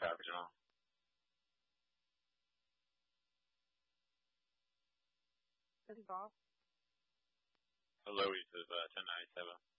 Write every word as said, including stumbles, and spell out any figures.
Traffic General. City Golf. Hello, East of uh, ten ninety-seven.